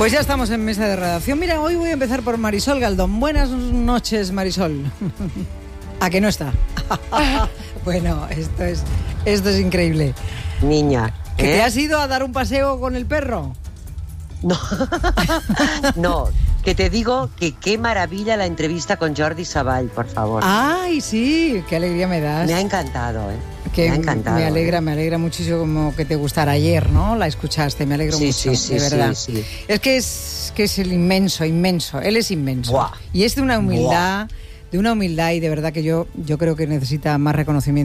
Pues ya estamos en mesa de redacción. Mira, hoy voy a empezar por Marisol Galdón. Buenas noches, Marisol. ¿A que no está? Bueno, esto es increíble. Niña, ¿Que te has ido a dar un paseo con el perro? No, no, que te digo que qué maravilla la entrevista con Jordi Savall, por favor. Ay, sí, qué alegría me das. Me ha encantado, Que me ha encantado. me alegra muchísimo como que te gustara ayer, ¿no? La escuchaste, me alegro mucho, sí, de verdad. Sí. Es que es el inmenso, él es inmenso. Buah. Y es de una humildad y de verdad que yo creo que necesita más reconocimiento.